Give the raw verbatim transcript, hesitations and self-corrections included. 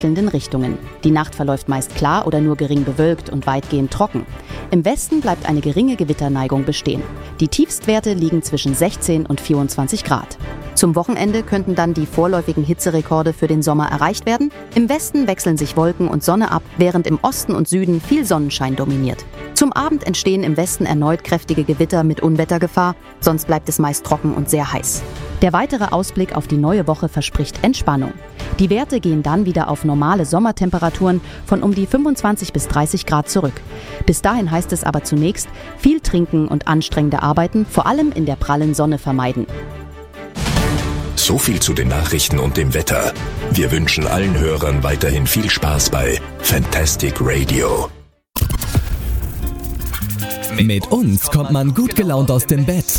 wechselnden Richtungen. Die Nacht verläuft meist klar oder nur gering bewölkt und weitgehend trocken. Im Westen bleibt eine geringe Gewitterneigung bestehen. Die Tiefstwerte liegen zwischen sechzehn und vierundzwanzig Grad. Zum Wochenende könnten dann die vorläufigen Hitzerekorde für den Sommer erreicht werden. Im Westen wechseln sich Wolken und Sonne ab, während im Osten und Süden viel Sonnenschein dominiert. Zum Abend entstehen im Westen erneut kräftige Gewitter mit Unwettergefahr, sonst bleibt es meist trocken und sehr heiß. Der weitere Ausblick auf die neue Woche verspricht Entspannung. Die Werte gehen dann wieder auf normale Sommertemperaturen von um die fünfundzwanzig bis dreißig Grad zurück. Bis dahin heißt es aber zunächst, viel trinken und anstrengende Arbeiten, vor allem in der prallen Sonne, vermeiden. So viel zu den Nachrichten und dem Wetter. Wir wünschen allen Hörern weiterhin viel Spaß bei Fantastic Radio. Mit uns kommt man gut gelaunt aus dem Bett.